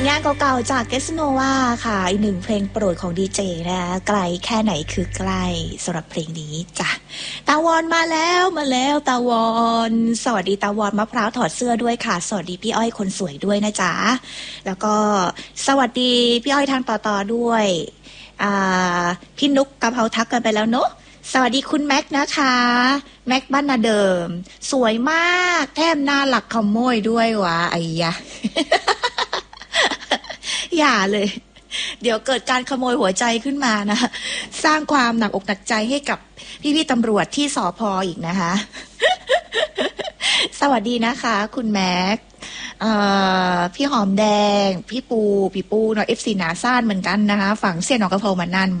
งานเก่าๆจากเกสโนวาค่ะอีกหนึ่งเพลงโปรดของดีเจนะไกลแค่ไหนคือใกล้สำหรับเพลงนี้จ้ะตาวอนมาแล้วตาวอนสวัสดีตาวอนมะพร้าวถอดเสื้อด้วยค่ะสวัสดีพี่อ้อยคนสวยด้วยนะจ๊ะแล้วก็สวัสดีพี่อ้อยทางต่อด้วยพี่นุกกะเพราทักกันไปแล้วเนอะสวัสดีคุณแม็กนะคะแม็กบ้านนาเดิมสวยมากแถมน่าหลักขโมยด้วยวะไอ้ยะ อย่าเลยเดี๋ยวเกิดการขโมยหัวใจขึ้นมานะสร้างความหนักอกหนักใจให้กับพี่ๆตำรวจที่สภ.อีกนะคะ สวัสดีนะคะคุณแม็กพี่หอมแดงพี่ปูเนาะ FC หนาซ่านเหมือนกันนะคะฝั่งเสี้ยนหนองกระเพรามานั่น